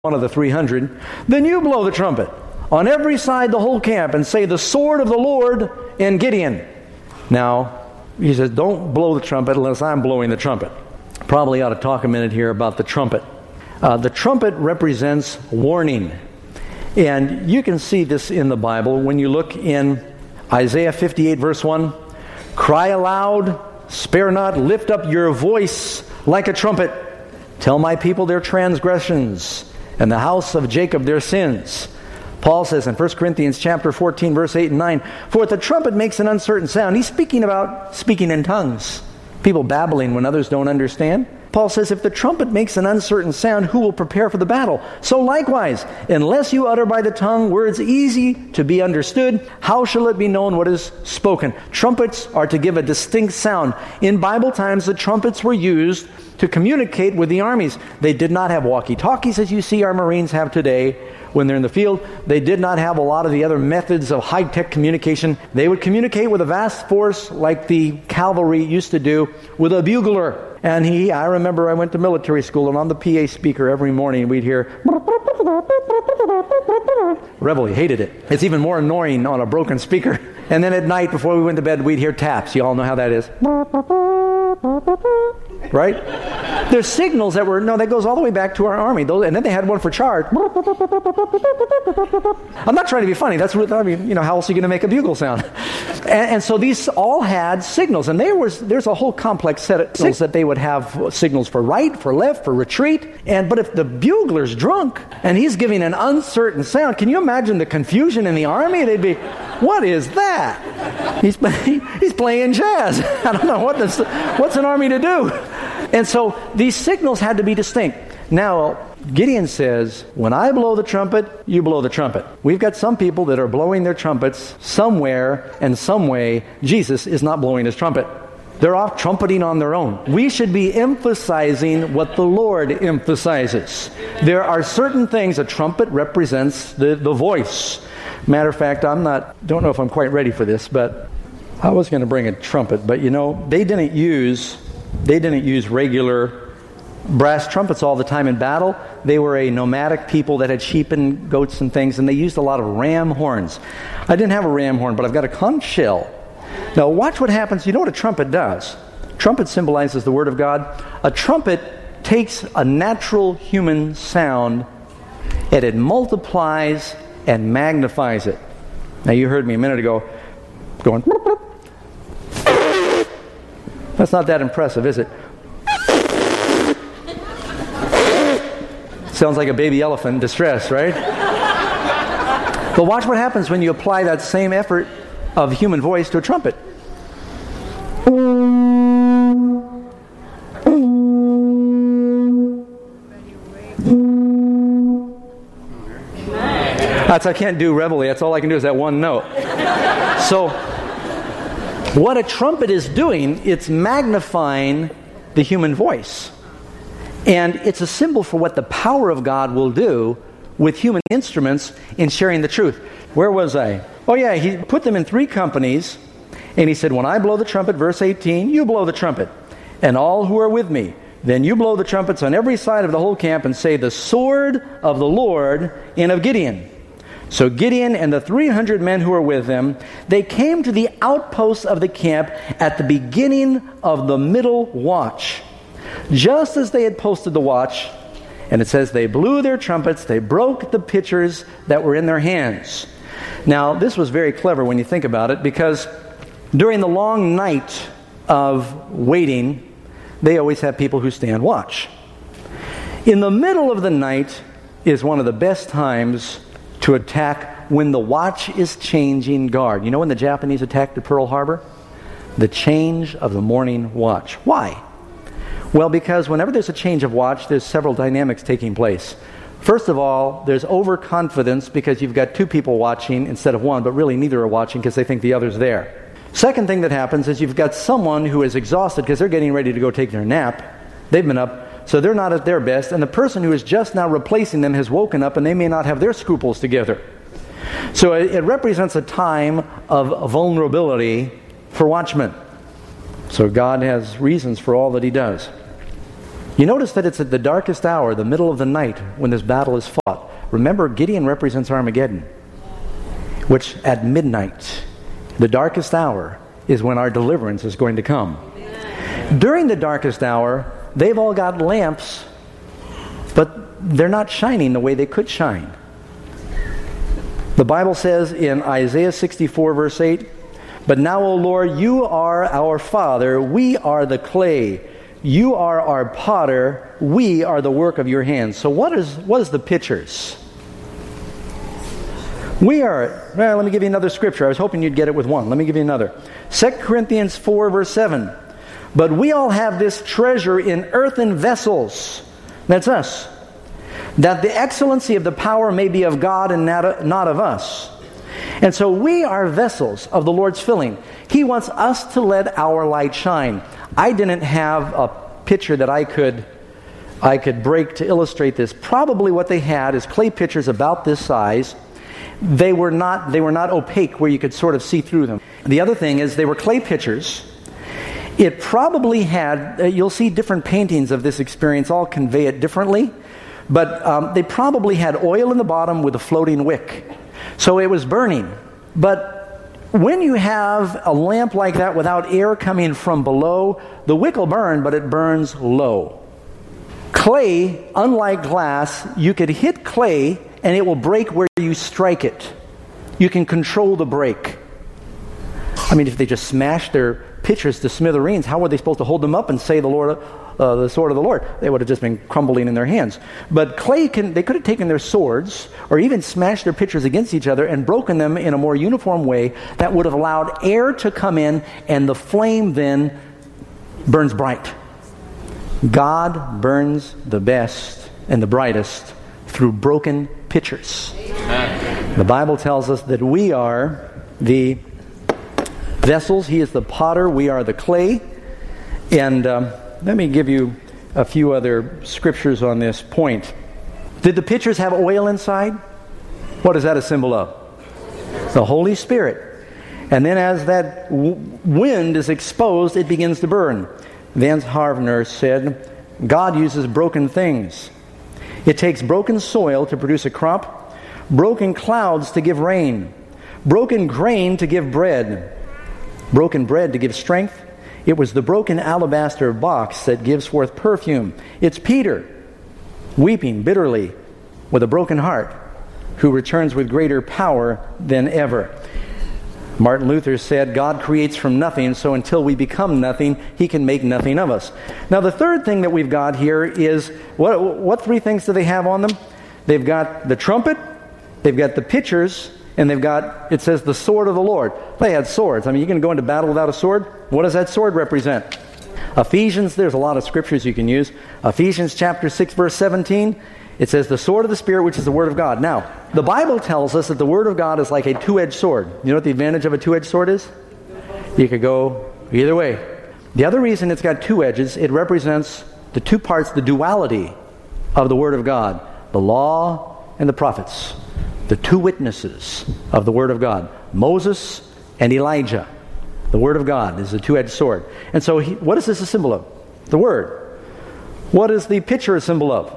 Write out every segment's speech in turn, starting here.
one of the 300, then you blow the trumpet on every side the whole camp and say, the sword of the Lord in Gideon. Now, he says, don't blow the trumpet unless I'm blowing the trumpet. Probably ought to talk a minute here about the trumpet. The trumpet represents warning. And you can see this in the Bible when you look in Isaiah 58 verse 1. Cry aloud, spare not, lift up your voice like a trumpet. Tell my people their transgressions, and the house of Jacob their sins. Paul says in 1 Corinthians chapter 14, verse 8 and 9, for if the trumpet makes an uncertain sound, he's speaking about speaking in tongues. People babbling when others don't understand. Paul says, if the trumpet makes an uncertain sound, who will prepare for the battle? So likewise, unless you utter by the tongue words easy to be understood, how shall it be known what is spoken? Trumpets are to give a distinct sound. In Bible times, the trumpets were used to communicate with the armies. They did not have walkie-talkies as you see our Marines have today when they're in the field. They did not have a lot of the other methods of high-tech communication. They would communicate with a vast force like the cavalry used to do with a bugler. And I remember I went to military school, and on the PA speaker every morning we'd hear Rebel, he hated it. It's even more annoying on a broken speaker. And then at night before we went to bed, we'd hear taps. You all know how that is. Right? There's signals that that goes all the way back to our army. And then they had one for charge. I'm not trying to be funny. How else are you going to make a bugle sound? And so these all had signals. And there's a whole complex set of signals that they would have signals for right, for left, for retreat. But if the bugler's drunk and he's giving an uncertain sound, can you imagine the confusion in the army? They'd be, what is that? He's playing jazz. I don't know what's an army to do. And so these signals had to be distinct. Now, Gideon says, when I blow the trumpet, you blow the trumpet. We've got some people that are blowing their trumpets somewhere and some way. Jesus is not blowing his trumpet. They're off trumpeting on their own. We should be emphasizing what the Lord emphasizes. There are certain things, a trumpet represents the voice. Matter of fact, don't know if I'm quite ready for this, but I was going to bring a trumpet, but they didn't use regular brass trumpets all the time in battle. They were a nomadic people that had sheep and goats and things, and they used a lot of ram horns. I didn't have a ram horn, but I've got a conch shell. Now watch what happens. You know what a trumpet does? Trumpet symbolizes the Word of God. A trumpet takes a natural human sound and it multiplies and magnifies it. Now you heard me a minute ago going, that's not that impressive, is it? Sounds like a baby elephant in distress, right? But watch what happens when you apply that same effort of human voice to a trumpet. I can't do reveille. That's all I can do is that one note. So, what a trumpet is doing, it's magnifying the human voice. And it's a symbol for what the power of God will do with human instruments in sharing the truth. Where was I? Oh yeah, he put them in 3 companies, and he said, when I blow the trumpet, verse 18, you blow the trumpet, and all who are with me. Then you blow the trumpets on every side of the whole camp and say, the sword of the Lord and of Gideon. So Gideon and the 300 men who were with him, they came to the outposts of the camp at the beginning of the middle watch, just as they had posted the watch. And it says they blew their trumpets, they broke the pitchers that were in their hands. Now, this was very clever when you think about it, because during the long night of waiting, they always have people who stand watch. In the middle of the night is one of the best times to attack, when the watch is changing guard. You know when the Japanese attacked at Pearl Harbor? The change of the morning watch. Why? Well, because whenever there's a change of watch, there's several dynamics taking place. First of all, there's overconfidence because you've got 2 people watching instead of 1, but really neither are watching because they think the other's there. Second thing that happens is you've got someone who is exhausted because they're getting ready to go take their nap. They've been up, so they're not at their best, and the person who is just now replacing them has woken up and they may not have their scruples together. So it represents a time of vulnerability for watchmen. So God has reasons for all that he does. You notice that it's at the darkest hour, the middle of the night, when this battle is fought. Remember, Gideon represents Armageddon, which at midnight, the darkest hour, is when our deliverance is going to come. During the darkest hour, they've all got lamps, but they're not shining the way they could shine. The Bible says in Isaiah 64, verse 8, "But now, O Lord, you are our Father, we are the clay. You are our potter, we are the work of your hands." So what is the pictures? Let me give you another scripture. I was hoping you'd get it with one. Let me give you another. 2 Corinthians 4, verse 7. "But we all have this treasure in earthen vessels." That's us. "That the excellency of the power may be of God and not of us." And so we are vessels of the Lord's filling. He wants us to let our light shine. I didn't have a picture that I could break to illustrate this. Probably what they had is clay pitchers about this size. They were not opaque where you could sort of see through them. The other thing is they were clay pitchers. It probably had, you'll see different paintings of this experience, all convey it differently, but they probably had oil in the bottom with a floating wick. So it was burning. But when you have a lamp like that without air coming from below, the wick will burn, but it burns low. Clay, unlike glass, you could hit clay and it will break where you strike it. You can control the break. I mean, if they just smashed their pitchers to smithereens, how were they supposed to hold them up and say the sword of the Lord? They would have just been crumbling in their hands. But clay, they could have taken their swords or even smashed their pitchers against each other and broken them in a more uniform way that would have allowed air to come in, and the flame then burns bright. God burns the best and the brightest through broken pitchers. Amen. The Bible tells us that we are the vessels. He is the potter. We are the clay. And let me give you a few other scriptures on this point. Did the pitchers have oil inside? What is that a symbol of? The Holy Spirit. And then as that wind is exposed, it begins to burn. Vance Havner said, "God uses broken things. It takes broken soil to produce a crop, broken clouds to give rain, broken grain to give bread, broken bread to give strength. It was the broken alabaster box that gives forth perfume. It's Peter, weeping bitterly with a broken heart, who returns with greater power than ever." Martin Luther said, "God creates from nothing, so until we become nothing, He can make nothing of us." Now the third thing that we've got here is, what three things do they have on them? They've got the trumpet, they've got the pitchers, and they've got, it says, the sword of the Lord. They had swords. I mean, you can go into battle without a sword? What does that sword represent? Ephesians, there's a lot of scriptures you can use. Ephesians chapter 6, verse 17, it says, "The sword of the Spirit, which is the Word of God." Now, the Bible tells us that the Word of God is like a two-edged sword. You know what the advantage of a two-edged sword is? You could go either way. The other reason it's got two edges, it represents the two parts, the duality of the Word of God, the law and the prophets, the two witnesses of the Word of God, Moses and Elijah. The Word of God is a two-edged sword. And so what is this a symbol of? The Word. What is the pitcher a symbol of?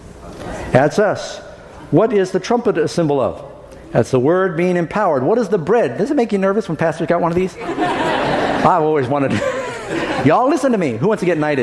That's us. What is the trumpet a symbol of? That's the Word being empowered. What is the bread? Does it make you nervous when pastors got one of these? I've always wanted to. Y'all listen to me. Who wants to get knighted?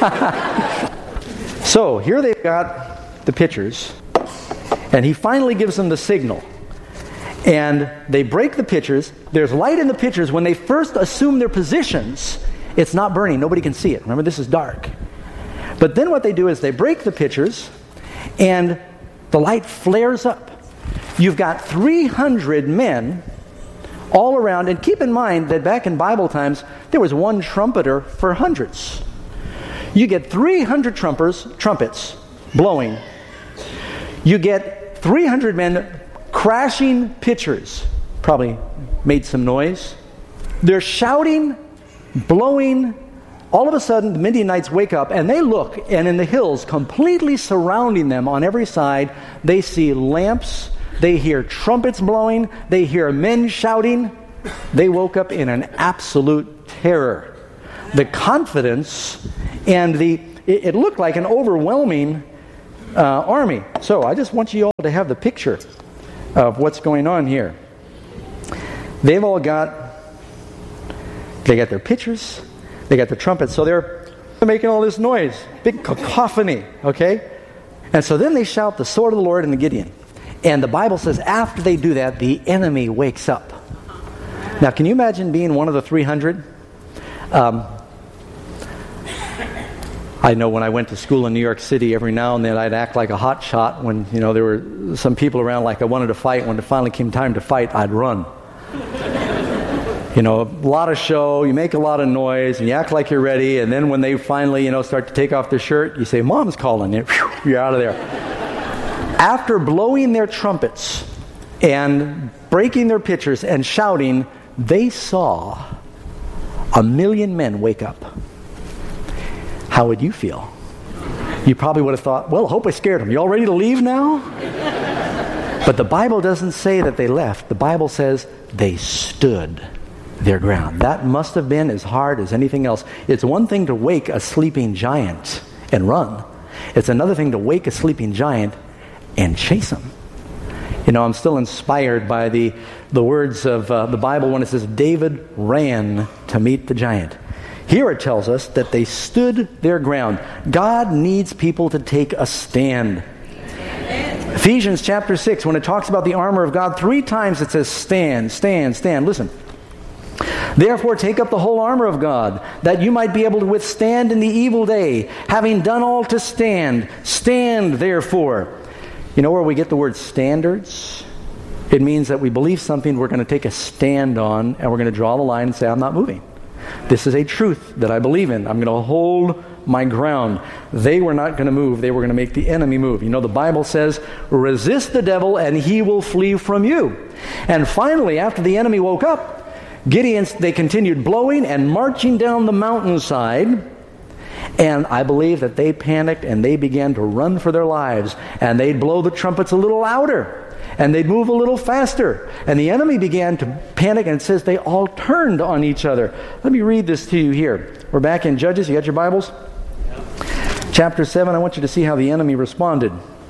So here they've got the pitchers, and he finally gives them the signal. And they break the pitchers. There's light in the pitchers. When they first assume their positions, it's not burning. Nobody can see it. Remember, this is dark. But then what they do is they break the pitchers, and the light flares up. You've got 300 men all around. And keep in mind that back in Bible times, there was one trumpeter for hundreds. You get 300 trumpets blowing. You get 300 men crashing pitchers. Probably made some noise. They're shouting, blowing. All of a sudden, the Midianites wake up and they look, and in the hills, completely surrounding them on every side, they see lamps, they hear trumpets blowing, they hear men shouting. They woke up in an absolute terror. The confidence and the it looked like an overwhelming army. So I just want you all to have the picture of what's going on here. They got their pitchers, they got their trumpets, so they're making all this noise, big cacophony, okay? And so then they shout the sword of the Lord into Gideon. And the Bible says after they do that, the enemy wakes up. Now, can you imagine being one of the 300? I know when I went to school in New York City, every now and then I'd act like a hot shot when, there were some people around like I wanted to fight. When it finally came time to fight, I'd run. A lot of show, you make a lot of noise, and you act like you're ready, and then when they finally, start to take off their shirt, you say, Mom's calling you. You're out of there. After blowing their trumpets and breaking their pitchers and shouting, they saw 1 million men wake up. How would you feel? You probably would have thought, well, I hope I scared them. You all ready to leave now? But the Bible doesn't say that they left. The Bible says they stood their ground. That must have been as hard as anything else. It's one thing to wake a sleeping giant and run. It's another thing to wake a sleeping giant and chase him. I'm still inspired by the words of the Bible when it says David ran to meet the giant. Here it tells us that they stood their ground. God needs people to take a stand. Ephesians chapter 6, when it talks about the armor of God, 3 times it says stand, stand, stand. Listen. Therefore take up the whole armor of God, that you might be able to withstand in the evil day, having done all to stand. Stand therefore. You know where we get the word standards? It means that we believe something we're going to take a stand on, and we're going to draw the line and say, I'm not moving. This is a truth that I believe in. I'm going to hold my ground. They were not going to move. They were going to make the enemy move. The Bible says, resist the devil and he will flee from you. And finally, after the enemy woke up, they continued blowing and marching down the mountainside. And I believe that they panicked and they began to run for their lives. And they'd blow the trumpets a little louder. And they'd move a little faster. And the enemy began to panic, and it says they all turned on each other. Let me read this to you here. We're back in Judges. You got your Bibles? Yeah. Chapter 7, I want you to see how the enemy responded.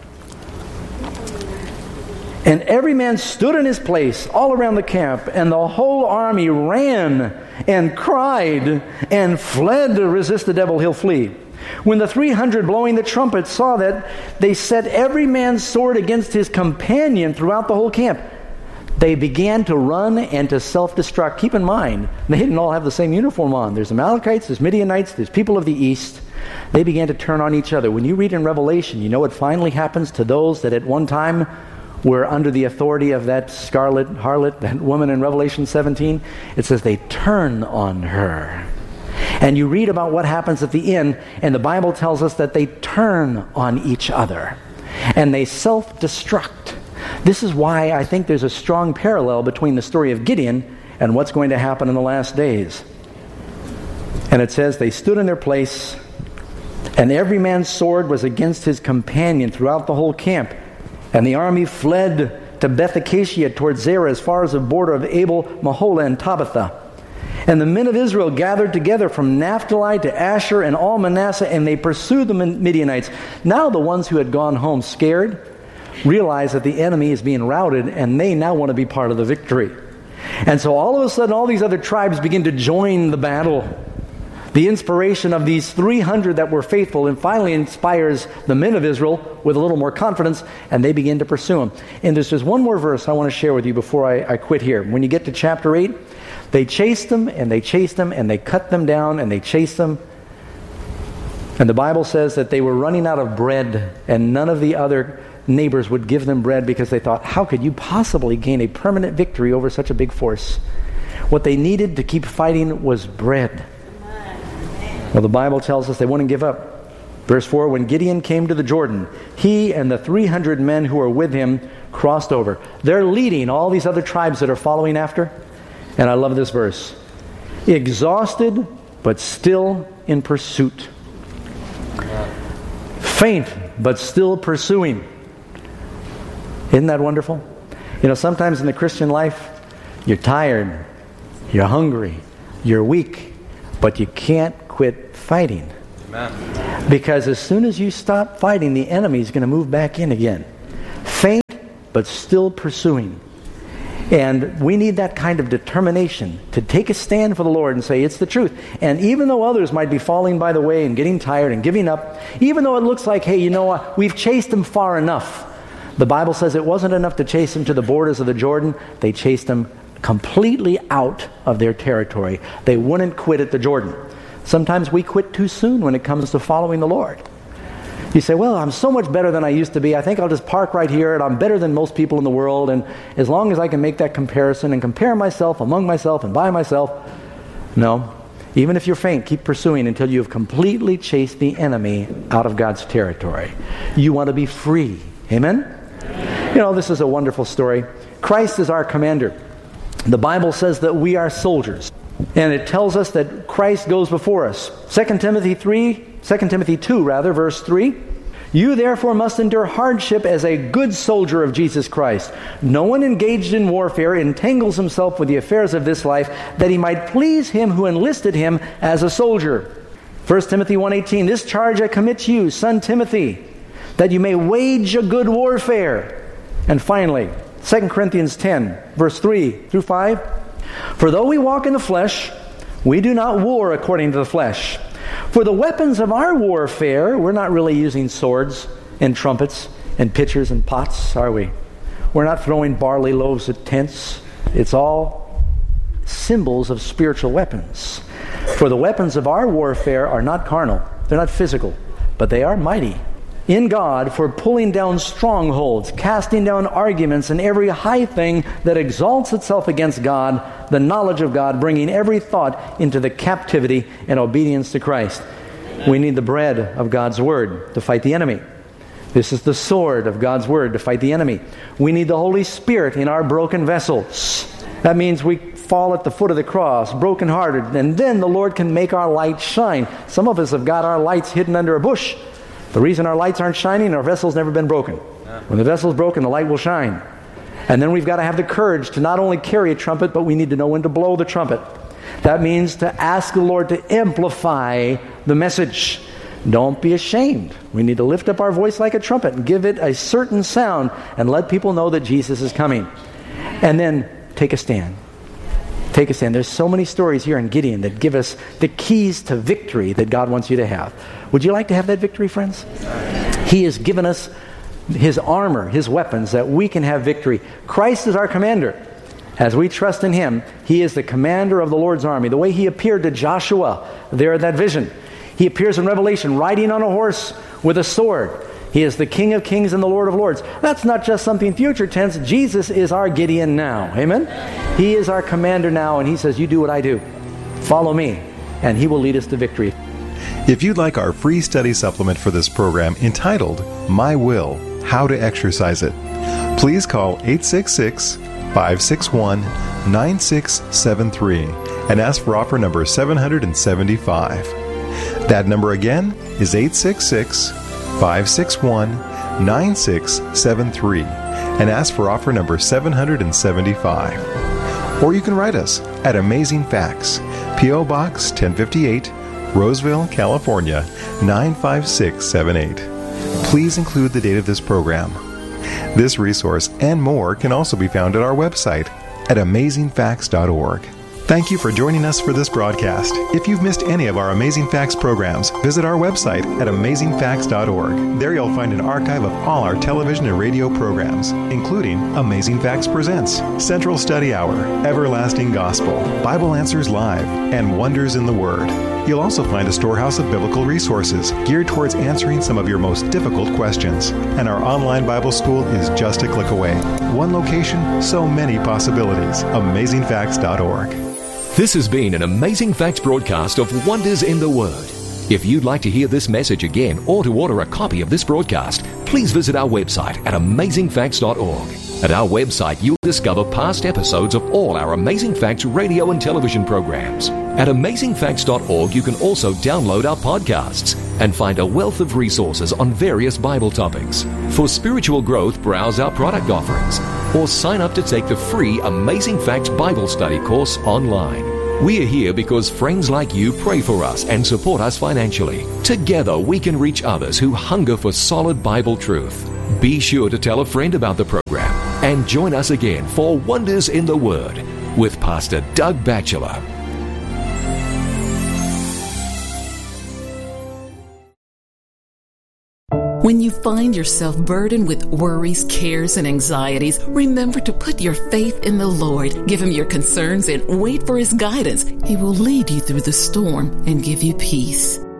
And every man stood in his place all around the camp, and the whole army ran and cried and fled to resist the devil, he'll flee. When the 300 blowing the trumpets saw that, they set every man's sword against his companion throughout the whole camp. They began to run and to self-destruct. Keep in mind, they didn't all have the same uniform on. There's Amalekites, there's Midianites, there's people of the east. They began to turn on each other. When you read in Revelation, you know what finally happens to those that at one time were under the authority of that scarlet harlot, that woman in Revelation 17? It says they turn on her. And you read about what happens at the end, and the Bible tells us that they turn on each other. And they self-destruct. This is why I think there's a strong parallel between the story of Gideon and what's going to happen in the last days. And it says they stood in their place, and every man's sword was against his companion throughout the whole camp. And the army fled to Beth-Acacia toward Zerah as far as the border of Abel, Mahola, and Tabitha. And the men of Israel gathered together from Naphtali to Asher and all Manasseh, and they pursued the Midianites. Now the ones who had gone home scared realize that the enemy is being routed, and they now want to be part of the victory. And so all of a sudden, all these other tribes begin to join the battle. The inspiration of these 300 that were faithful and finally inspires the men of Israel with a little more confidence, and they begin to pursue them. And there's just one more verse I want to share with you before I quit here. When you get to chapter 8, they chased them, and they chased them, and they cut them down, and they chased them. And the Bible says that they were running out of bread, and none of the other neighbors would give them bread because they thought, how could you possibly gain a permanent victory over such a big force? What they needed to keep fighting was bread. Well, the Bible tells us they wouldn't give up. Verse 4, when Gideon came to the Jordan, he and the 300 men who were with him crossed over. They're leading all these other tribes that are following after. And I love this verse. Exhausted, but still in pursuit. Faint, but still pursuing. Isn't that wonderful? Sometimes in the Christian life, you're tired, you're hungry, you're weak, but you can't quit fighting. Amen. Because as soon as you stop fighting, the enemy is going to move back in again. Faint, but still pursuing. And we need that kind of determination to take a stand for the Lord and say, it's the truth. And even though others might be falling by the way and getting tired and giving up, even though it looks like, hey, you know what, we've chased them far enough. The Bible says it wasn't enough to chase them to the borders of the Jordan. They chased them completely out of their territory. They wouldn't quit at the Jordan. Sometimes we quit too soon when it comes to following the Lord. You say, well, I'm so much better than I used to be. I think I'll just park right here, and I'm better than most people in the world. And as long as I can make that comparison and compare myself among myself and by myself. No. Even if you're faint, keep pursuing until you have completely chased the enemy out of God's territory. You want to be free. Amen? You know, this is a wonderful story. Christ is our commander. The Bible says that we are soldiers. And it tells us that Christ goes before us. 2 Timothy 2, verse 3. You therefore must endure hardship as a good soldier of Jesus Christ. No one engaged in warfare entangles himself with the affairs of this life, that he might please him who enlisted him as a soldier. 1 Timothy 1:18. This charge I commit to you, son Timothy, that you may wage a good warfare. And finally, 2 Corinthians 10, verse 3 through 5. For though we walk in the flesh, we do not war according to the flesh. For the weapons of our warfare, we're not really using swords and trumpets and pitchers and pots, are we? We're not throwing barley loaves at tents. It's all symbols of spiritual weapons. For the weapons of our warfare are not carnal. They're not physical, but they are mighty in God for pulling down strongholds, casting down arguments and every high thing that exalts itself against God, the knowledge of God, bringing every thought into the captivity and obedience to Christ. We need the bread of God's Word to fight the enemy. This is the sword of God's Word to fight the enemy. We need the Holy Spirit in our broken vessels. That means we fall at the foot of the cross, brokenhearted, and then the Lord can make our light shine. Some of us have got our lights hidden under a bush. The reason our lights aren't shining, our vessel's never been broken. When the vessel's broken, the light will shine. And then we've got to have the courage to not only carry a trumpet, but we need to know when to blow the trumpet. That means to ask the Lord to amplify the message. Don't be ashamed. We need to lift up our voice like a trumpet and give it a certain sound and let people know that Jesus is coming. And then take a stand. Take a stand. There's so many stories here in Gideon that give us the keys to victory that God wants you to have. Would you like to have that victory, friends? He has given us His armor, His weapons, that we can have victory. Christ is our commander. As we trust in Him, He is the commander of the Lord's army. The way He appeared to Joshua there in that vision. He appears in Revelation riding on a horse with a sword. He is the King of kings and the Lord of lords. That's not just something future tense. Jesus is our Gideon now. Amen? He is our commander now, and He says, you do what I do. Follow me, and He will lead us to victory. If you'd like our free study supplement for this program entitled, My Will, How to Exercise It, please call 866-561-9673 and ask for offer number 775. That number again is 866-561-9673 and ask for offer number 775. Or you can write us at Amazing Facts, P.O. Box 1058, Roseville, California 95678. Please include the date of this program. This resource and more can also be found at our website at amazingfacts.org. Thank you for joining us for this broadcast. If you've missed any of our Amazing Facts programs, visit our website at amazingfacts.org. There you'll find an archive of all our television and radio programs, including Amazing Facts Presents, Central Study Hour, Everlasting Gospel, Bible Answers Live, and Wonders in the Word. You'll also find a storehouse of biblical resources geared towards answering some of your most difficult questions. And our online Bible school is just a click away. One location, so many possibilities. AmazingFacts.org. This has been an Amazing Facts broadcast of Wonders in the Word. If you'd like to hear this message again or to order a copy of this broadcast, please visit our website at amazingfacts.org. At our website, you'll discover past episodes of all our Amazing Facts radio and television programs. At amazingfacts.org, you can also download our podcasts and find a wealth of resources on various Bible topics. For spiritual growth, browse our product offerings or sign up to take the free Amazing Facts Bible Study course online. We are here because friends like you pray for us and support us financially. Together, we can reach others who hunger for solid Bible truth. Be sure to tell a friend about the program and join us again for Wonders in the Word with Pastor Doug Batchelor. When you find yourself burdened with worries, cares, and anxieties, remember to put your faith in the Lord. Give Him your concerns and wait for His guidance. He will lead you through the storm and give you peace.